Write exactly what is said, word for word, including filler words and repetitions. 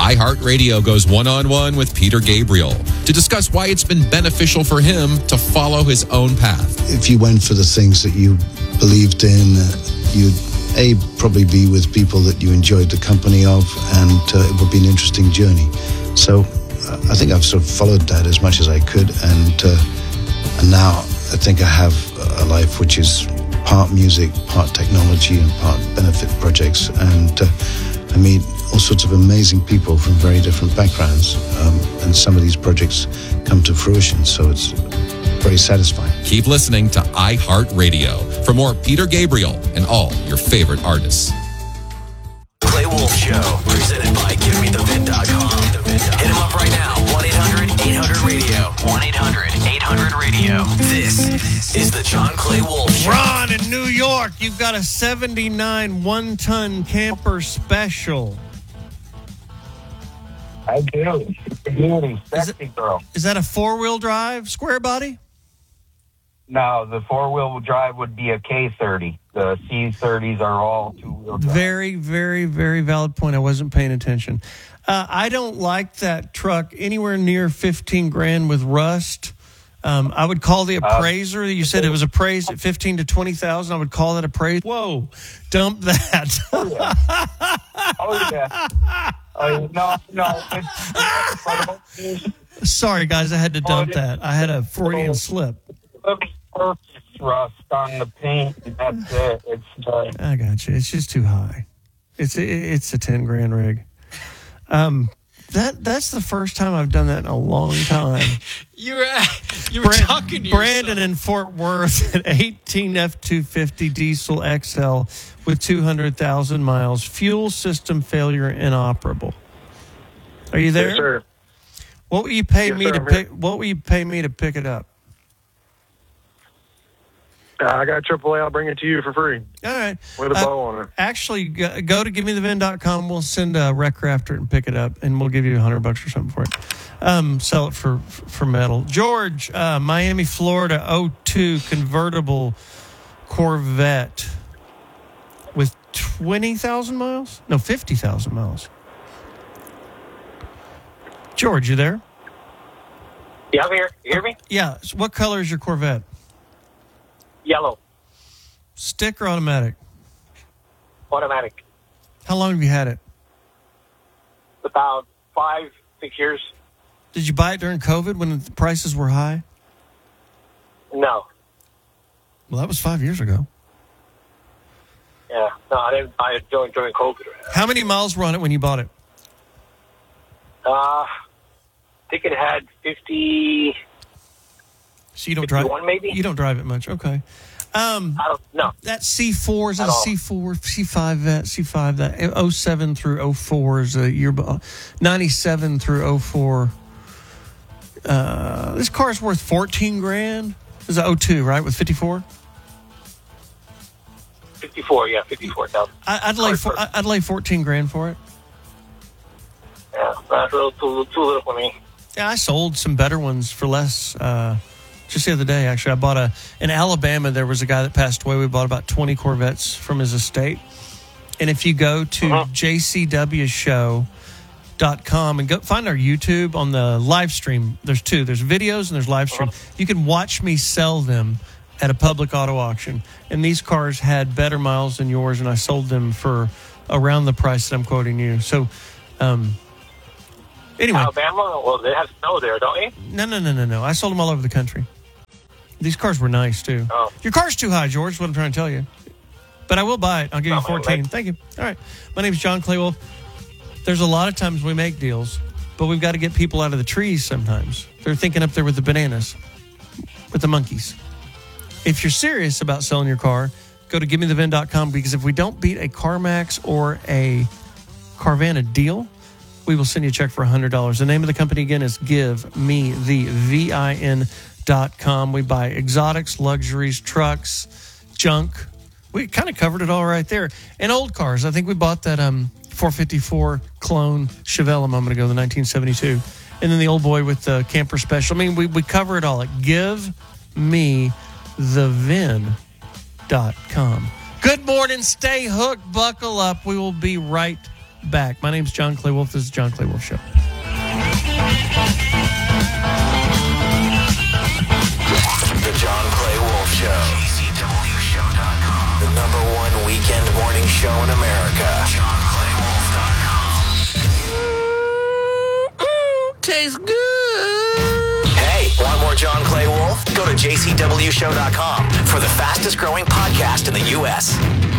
iHeartRadio goes one-on-one with Peter Gabriel to discuss why it's been beneficial for him to follow his own path. If you went for the things that you believed in, uh, you'd, A, probably be with people that you enjoyed the company of, and uh, it would be an interesting journey. So uh, I think I've sort of followed that as much as I could, and, uh, and now I think I have a life which is part music, part technology, and part benefit projects. And uh, I meet all sorts of amazing people from very different backgrounds. Um, and some of these projects come to fruition. So it's very satisfying. Keep listening to iHeartRadio for more Peter Gabriel and all your favorite artists. Clay Wolf Show, presented by Give Me The Vin dot com. Hit him up right now, one eight hundred eight hundred radio. one eight hundred eight hundred radio. This is the John Clay Wolf Show. Ron in New York, you've got a seventy-nine one-ton camper special. I do. Beauty, sexy girl. Is that a four-wheel drive, square body? No, the four-wheel drive would be a K thirty. The C thirties are all two-wheel drive. Very, very, very valid point. I wasn't paying attention. Uh, I don't like that truck anywhere near fifteen grand with rust. Um, I would call the appraiser. You said it was appraised at fifteen to twenty thousand. I would call that appraised. Whoa, dump that. Oh, yeah. Oh, yeah. Oh, no, no. It's, Sorry, guys, I had to dump that. I had a Freudian slip. Perfect rust on the paint. That's it. It's uh, I got you. It's just too high. It's it's a ten grand rig. Um, that that's the first time I've done that in a long time. you were you were Brand, talking to Brandon yourself. in Fort Worth, an eighteen F two fifty diesel X L with two hundred thousand miles, fuel system failure inoperable. Are you there? Yes, sir. What will you pay Yes, me sir, to I'm pick? What will you pay me to pick it up? Uh, I got triple A. I'll bring it to you for free All right. with a Uh, bow on it. Actually, go, go to give me the vin dot com. We'll send a wrecker after it and pick it up, and we'll give you a hundred bucks or something for it. Um, sell it for for metal. George, uh, Miami, Florida, oh two convertible Corvette with twenty thousand miles? No, fifty thousand miles. George, you there? Yeah, I'm here. You hear me? Yeah. So what color is your Corvette? Yellow. Stick or automatic? Automatic. How long have you had it? About five, six years. Did you buy it during COVID when the prices were high? No. Well, that was five years ago. Yeah. No, I didn't buy it during, during COVID. How many miles were on it when you bought it? Uh, I think it had fifty... So you don't drive fifty-one maybe? You don't drive it much. Okay. Um, I don't know. that C four, is that At a all. C four, C five vet, C five, that oh seven through oh four is a year, ninety-seven through oh four. Uh, this car's worth fourteen grand. Is that oh two, right? With fifty-four? fifty-four, yeah, fifty-four thousand. I'd lay, four, I'd lay fourteen grand for it. Yeah, that's a little too, too little for me. Yeah, I sold some better ones for less. Uh, just the other day, actually, I bought a in Alabama. There was a guy that passed away. We bought about twenty Corvettes from his estate. And if you go to uh-huh. j c w show dot com and go find our YouTube on the live stream, there's two. There's videos and there's live stream. Uh-huh. You can watch me sell them at a public auto auction. And these cars had better miles than yours, and I sold them for around the price that I'm quoting you. So, um, anyway. Alabama? Well, they have snow there, don't you? No, no, no, no, no. I sold them all over the country. These cars were nice, too. Oh. Your car's too high, George, is what I'm trying to tell you. But I will buy it. I'll give you Oh, fourteen. man. Thank you. All right. My name is John Clay Wolf. There's a lot of times we make deals, but we've got to get people out of the trees sometimes. They're thinking up there with the bananas, with the monkeys. If you're serious about selling your car, go to give me the vin dot com, because if we don't beat a CarMax or a Carvana deal, we will send you a check for one hundred dollars. The name of the company, again, is Give Me The Vin dot com. We buy exotics, luxuries, trucks, junk. We kind of covered it all right there. And old cars. I think we bought that um, four fifty-four clone Chevelle a moment ago, the nineteen seventy-two. And then the old boy with the camper special. I mean, we, we cover it all at Give Me The Vin dot com. Good morning. Stay hooked. Buckle up. We will be right back. My name's John Clay Wolf. This is John Clay Wolf Show. The John Clay Wolf Show. J C W show dot com. The number one weekend morning show in America. John Clay Wolf dot com. Tastes good. Hey, want more John Clay Wolf? Go to J C W show dot com for the fastest growing podcast in the U S